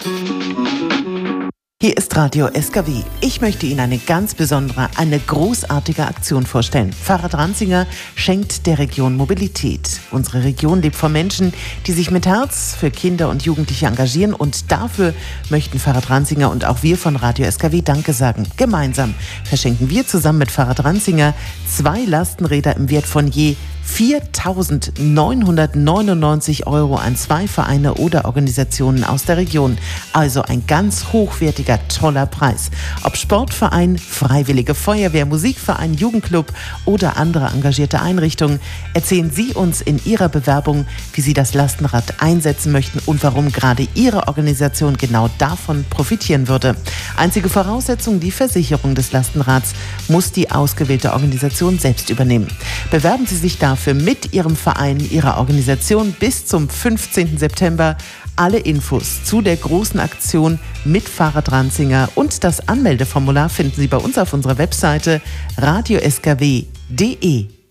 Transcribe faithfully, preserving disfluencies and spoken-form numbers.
Hier ist Radio S K W. Ich möchte Ihnen eine ganz besondere, eine großartige Aktion vorstellen. Fahrrad Ranzinger schenkt der Region Mobilität. Unsere Region lebt von Menschen, die sich mit Herz für Kinder und Jugendliche engagieren, und dafür möchten Fahrrad Ranzinger und auch wir von Radio S K W Danke sagen. Gemeinsam verschenken wir zusammen mit Fahrrad Ranzinger zwei Lastenräder im Wert von je viertausendneunhundertneunundneunzig Euro an zwei Vereine oder Organisationen aus der Region. Also ein ganz hochwertiger, toller Preis. Ob Sportverein, Freiwillige Feuerwehr, Musikverein, Jugendclub oder andere engagierte Einrichtungen, erzählen Sie uns in Ihrer Bewerbung, wie Sie das Lastenrad einsetzen möchten und warum gerade Ihre Organisation genau davon profitieren würde. Einzige Voraussetzung: die Versicherung des Lastenrads muss die ausgewählte Organisation selbst übernehmen. Bewerben Sie sich dafür mit Ihrem Verein, Ihrer Organisation bis zum fünfzehnten September. Alle Infos zu der großen Aktion mit Fahrrad Ranzinger und das Anmeldeformular finden Sie bei uns auf unserer Webseite radio s k w punkt d e.